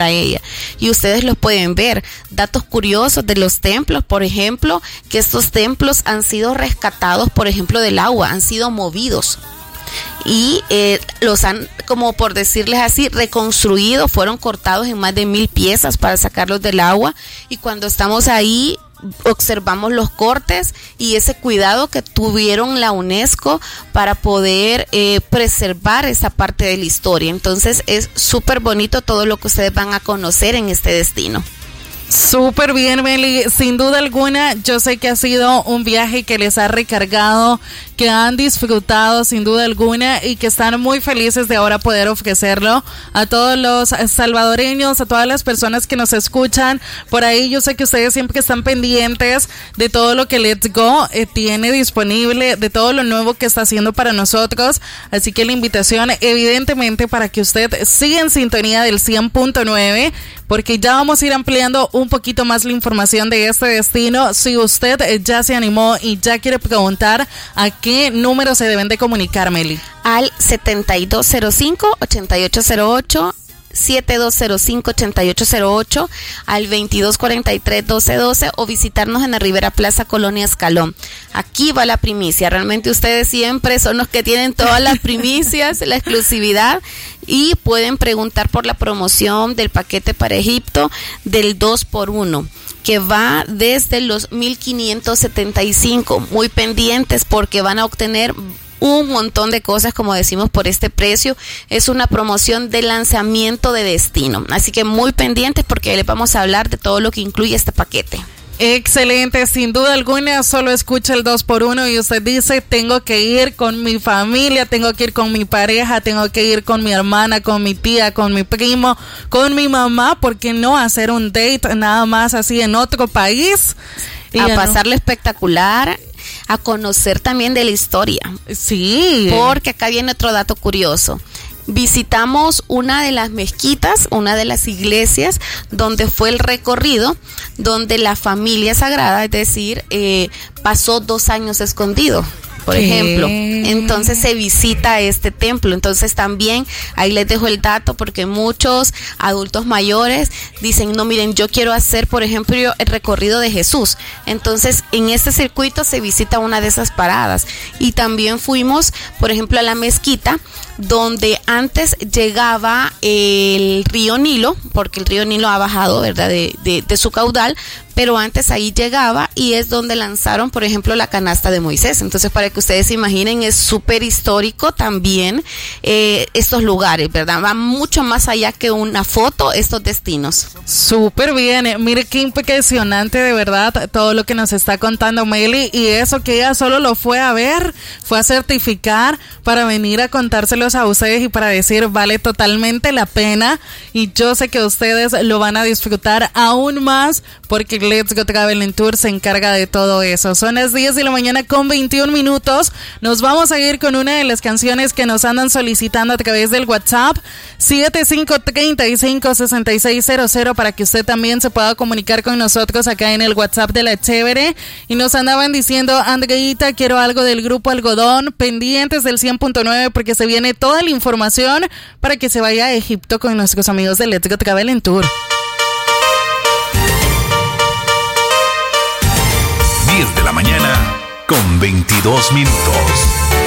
a ella. Y ustedes lo pueden ver. Datos curiosos de los templos, por ejemplo, que estos templos han sido rescatados, por ejemplo, del agua, han sido movidos. Y los han, como por decirles así, reconstruido, fueron cortados en más de 1000 piezas para sacarlos del agua, y cuando estamos ahí observamos los cortes y ese cuidado que tuvieron la UNESCO para poder preservar esa parte de la historia. Entonces es súper bonito todo lo que ustedes van a conocer en este destino. Súper bien, Meli, sin duda alguna. Yo sé que ha sido un viaje que les ha recargado, que han disfrutado sin duda alguna y que están muy felices de ahora poder ofrecerlo a todos los salvadoreños, a todas las personas que nos escuchan por ahí. Yo sé que ustedes siempre están pendientes de todo lo que Let's Go tiene disponible, de todo lo nuevo que está haciendo para nosotros, así que la invitación evidentemente para que usted siga en sintonía del 100.9, porque ya vamos a ir ampliando un poquito más la información de este destino. Si usted ya se animó y ya quiere preguntar, ¿a qué número se deben de comunicar, Meli? Al 7205-8808, 7205-8808, al 2243-1212, o visitarnos en la Rivera Plaza, Colonia Escalón. Aquí va la primicia. Realmente ustedes siempre son los que tienen todas las primicias, la exclusividad, y pueden preguntar por la promoción del paquete para Egipto del 2x1, que va desde los 1575. Muy pendientes porque van a obtener un montón de cosas, como decimos, por este precio. Es una promoción de lanzamiento de destino, así que muy pendientes porque les vamos a hablar de todo lo que incluye este paquete. Excelente, sin duda alguna. Solo escucha el 2x1 y usted dice: tengo que ir con mi familia, tengo que ir con mi pareja, tengo que ir con mi hermana, con mi tía, con mi primo, con mi mamá. ¿Por qué no hacer un date nada más así en otro país? A pasarlo espectacular, a conocer también de la historia. Sí. Porque acá viene otro dato curioso. Visitamos una de las mezquitas, una de las iglesias donde fue el recorrido, donde la familia sagrada, es decir, pasó 2 años escondido, por ejemplo. Entonces se visita este templo. Entonces también ahí les dejo el dato, porque muchos adultos mayores dicen: no, miren, yo quiero hacer, por ejemplo, el recorrido de Jesús. Entonces en este circuito se visita una de esas paradas. Y también fuimos, por ejemplo, a la mezquita donde antes llegaba el río Nilo, porque el río Nilo ha bajado, ¿verdad?, de su caudal, pero antes ahí llegaba, y es donde lanzaron, por ejemplo, la canasta de Moisés. Entonces, para que ustedes se imaginen, es súper histórico también estos lugares, ¿verdad? Va mucho más allá que una foto, estos destinos. Súper bien, mire qué impresionante de verdad todo lo que nos está contando Meli, y eso que ella solo lo fue a ver, fue a certificar para venir a contárselos a ustedes y para decir: vale totalmente la pena. Y yo sé que ustedes lo van a disfrutar aún más, porque Let's Go Travel Tour se encarga de todo eso. Son las 10 de la mañana con 21 minutos. Nos vamos a ir con una de las canciones que nos andan solicitando a través del WhatsApp 75356600, para que usted también se pueda comunicar con nosotros acá en el WhatsApp de La Chévere. Y nos andaban diciendo: Andreita, quiero algo del grupo Algodón. Pendientes del 100.9 porque se viene toda la información para que se vaya a Egipto con nuestros amigos de Let's Go Travel Tour. 10 de la mañana con 22 minutos.